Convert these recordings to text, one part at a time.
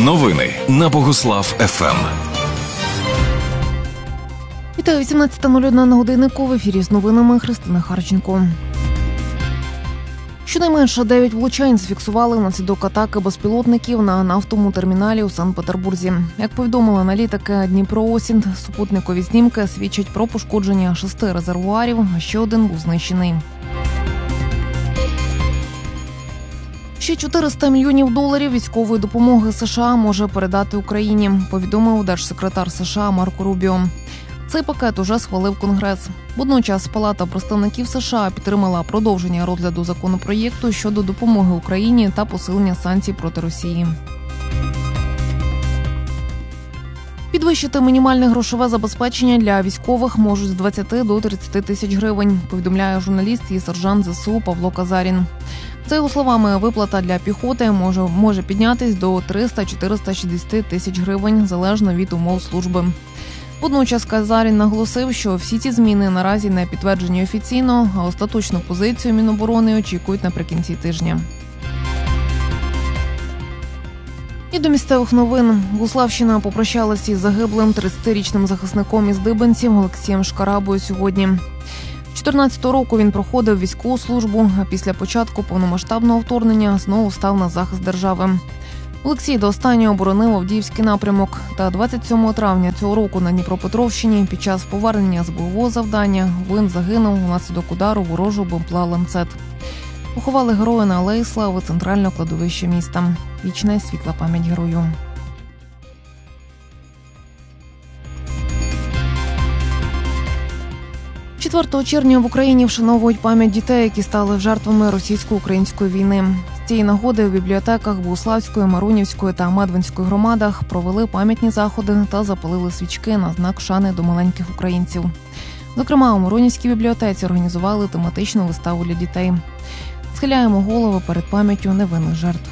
Новини на Богуслав ФМ. Вітаю, 18:01 на годиннику. В ефірі з новинами Христина Харченко. Щонайменше 9 влучань зафіксували внаслідок атаки безпілотників на нафтовому терміналі у Санкт-Петербурзі. Як повідомили аналітики Дніпроосінт, супутникові знімки свідчать про пошкодження 6 резервуарів, а ще один був знищений. Ще $400 мільйонів військової допомоги США може передати Україні, повідомив держсекретар США Марко Рубіо. Цей пакет уже схвалив Конгрес. Водночас Палата представників США підтримала продовження розгляду законопроєкту щодо допомоги Україні та посилення санкцій проти Росії. Підвищити мінімальне грошове забезпечення для військових можуть з 20 до 30 тисяч гривень, повідомляє журналіст і сержант ЗСУ Павло Казарін. За його словами, виплата для піхоти може піднятись до 300-460 тисяч гривень, залежно від умов служби. Водночас Казарін наголосив, що всі ці зміни наразі не підтверджені офіційно, а остаточну позицію Міноборони очікують наприкінці тижня. І до місцевих новин. Гуславщина попрощалася із загиблим 30-річним захисником із Дибенців Олексієм Шкарабою сьогодні. 2014 року він проходив військову службу, а після початку повномасштабного вторгнення знову став на захист держави. Олексій до останнього боронив Авдіївський напрямок. Та 27 травня цього року на Дніпропетровщині під час повернення з бойового завдання воїн загинув внаслідок удару ворожого БМПЛа «Ланцет». Поховали героя на Алеї Слави центрального кладовища міста. Вічна світла пам'ять герою. – 4 червня в Україні вшановують пам'ять дітей, які стали жертвами російсько-української війни. З цієї нагоди в бібліотеках Богуславської, Марунівської та Медвинської громадах провели пам'ятні заходи та запалили свічки на знак шани до маленьких українців. Зокрема, у Марунівській бібліотеці організували тематичну виставу для дітей. Схиляємо голови перед пам'яттю невинних жертв.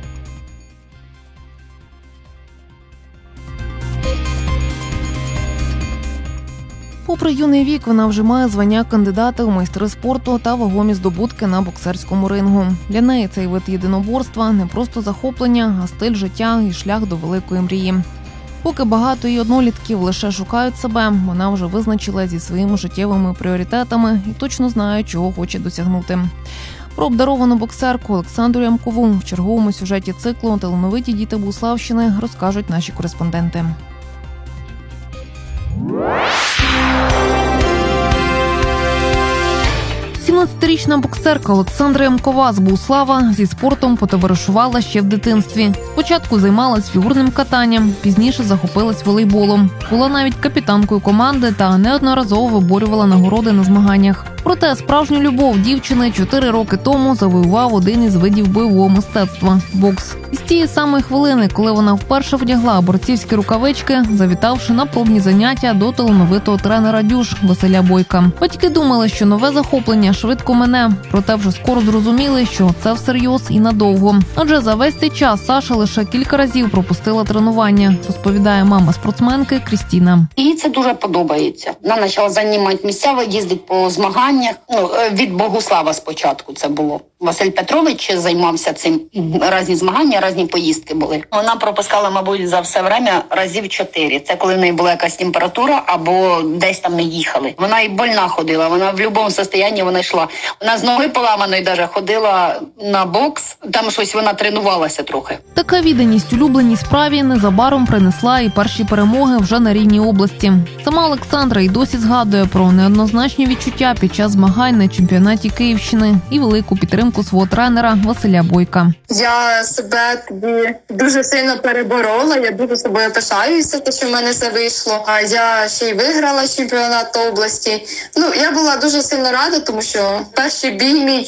Попри юний вік, вона вже має звання кандидата у майстри спорту та вагомі здобутки на боксерському рингу. Для неї цей вид єдиноборства – не просто захоплення, а стиль життя і шлях до великої мрії. Поки багато її однолітків лише шукають себе, вона вже визначила зі своїми життєвими пріоритетами і точно знає, чого хоче досягнути. Про обдаровану боксерку Олександру Ямкову в черговому сюжеті циклу «Талановиті діти Богуславщини» розкажуть наші кореспонденти. 17-річна боксерка Олександра Ямкова з Богуслава зі спортом потоваришувала ще в дитинстві. Спочатку займалась фігурним катанням, пізніше захопилась волейболом. Була навіть капітанкою команди та неодноразово виборювала нагороди на змаганнях. Проте справжню любов дівчини 4 роки тому завоював один із видів бойового мистецтва – бокс. І з тієї самої хвилини, коли вона вперше вдягла борцівські рукавички, завітавши на пробні заняття до талановитого тренера «Дюш» Василя Бойка. Батьки думали, що нове захоплення швидко мине, проте вже скоро зрозуміли, що це всерйоз і надовго. Адже за весь цей час Саша лише кілька разів пропустила тренування, розповідає мама спортсменки Крістіна. Їй це дуже подобається. Вона почала займати місця, їздить по змаганнях. Від Богуслава спочатку це було. Василь Петрович займався цим. Різні змагання, різні поїздки були. Вона пропускала, мабуть, за все время разів 4. Це коли в неї була якась температура або десь там не їхали. Вона і больна ходила, вона в будь-якому стані вона йшла. Вона з ноги поламаної навіть ходила на бокс, там щось вона тренувалася трохи. Така відданість улюбленій справі незабаром принесла і перші перемоги вже на рівні області. Сама Олександра й досі згадує про неоднозначні відчуття під час змагань на чемпіонаті Київщини і велику підтримку свого тренера Василя Бойка. Я себе тоді дуже сильно переборола, я дуже собою пишаюся, що в мене це вийшло. А я ще й виграла чемпіонат області. Я була дуже сильно рада, тому що перший бій мій,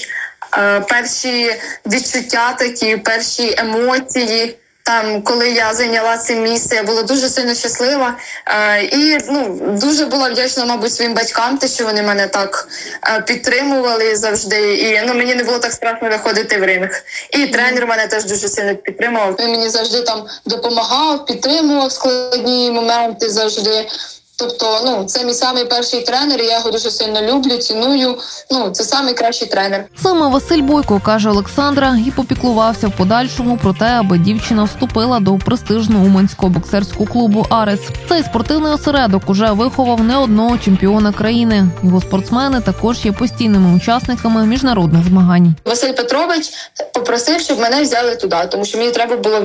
перші відчуття такі, перші емоції. Там, коли я зайняла це місце, я була дуже сильно щаслива і дуже була вдячна, мабуть, своїм батькам, те, що вони мене так підтримували завжди. І мені не було так страшно виходити в ринг. І тренер мене теж дуже сильно підтримував. Він мені завжди там допомагав, підтримував складні моменти завжди. Тобто, це мій самий перший тренер, і я його дуже сильно люблю, ціную. Це самий кращий тренер. Саме Василь Бойко, каже Олександра, і попіклувався в подальшому про те, аби дівчина вступила до престижного уманського боксерського клубу «Арес». Цей спортивний осередок уже виховав не одного чемпіона країни. Його спортсмени також є постійними учасниками міжнародних змагань. Василь Петрович попросив, щоб мене взяли туди, тому що мені треба було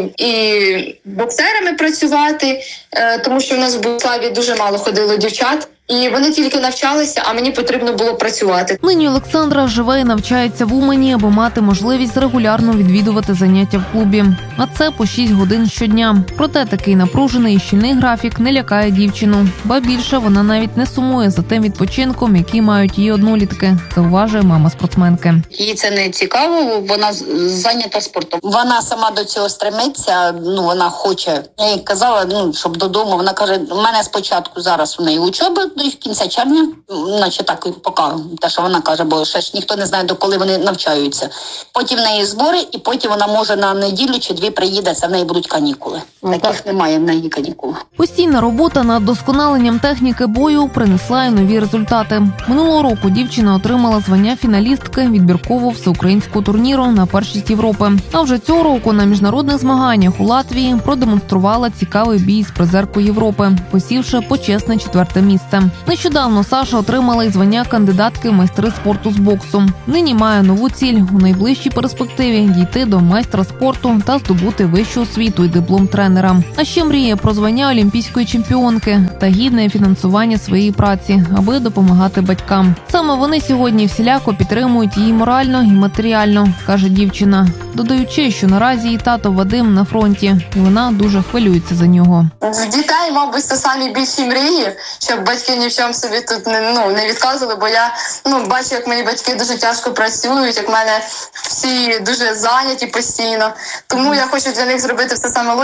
і боксерами працювати, тому що в нас в Богуславі дуже мало ходило дівчат. І вони тільки навчалися, а мені потрібно було працювати. Нині Олександра живе і навчається в Умані, аби мати можливість регулярно відвідувати заняття в клубі. А це по 6 годин щодня. Проте такий напружений і щільний графік не лякає дівчину. Ба більше, вона навіть не сумує за тим відпочинком, який мають її однолітки, зауважує мама спортсменки. Їй це не цікаво, вона зайнята спортом. Вона сама до цього стремиться, вона хоче. Я їй казала, щоб додому. Вона каже, у мене спочатку зараз у неї учоба, до кінця червня, наче так поки, те, що вона каже, бо ще ж ніхто не знає, до коли вони навчаються. Потім в неї збори, і потім вона може на неділю чи 2 приїде, це в неї будуть канікули. Таких немає в неї канікул. Постійна робота над досконаленням техніки бою принесла й нові результати. Минулого року дівчина отримала звання фіналістки відбіркового всеукраїнського турніру на першість Європи. А вже цього року на міжнародних змаганнях у Латвії продемонструвала цікавий бій з призеркою Європи, посівши почесне 4-те місце. Нещодавно Саша отримала й звання кандидатки в майстри спорту з боксу. Нині має нову ціль – у найближчій перспективі дійти до майстра спорту та здобути вищу освіту і диплом тренера. А ще мріє про звання олімпійської чемпіонки та гідне фінансування своєї праці, аби допомагати батькам. Саме вони сьогодні всіляко підтримують її морально і матеріально, каже дівчина, додаючи, що наразі її тато Вадим на фронті, і вона дуже хвилюється за нього. В дітей, мабуть, це самі більші мрії, щоб батьки ні в чому собі тут не відказували, бо я бачу, як мої батьки дуже тяжко працюють, як в мене всі дуже зайняті постійно. Тому я хочу для них зробити все саме